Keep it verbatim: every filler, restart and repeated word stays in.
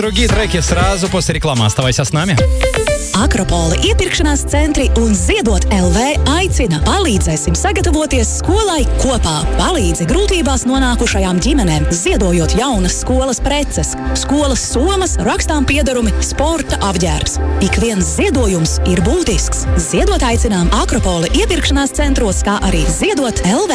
Другие треки сразу после рекламы. Оставайся с нами. Akropola iepirkšanās centri un Ziedot L V aicina. Palīdzēsim sagatavoties skolai kopā. Palīdzi grūtībās nonākušajām ģimenēm, ziedojot jaunas skolas preces, skolas somas, rakstām piedarumi, sporta apģērbs. Ik viens ziedojums ir būtisks. Ziedot aicinām Akropola iepirkšanās centros, kā arī Ziedot L V.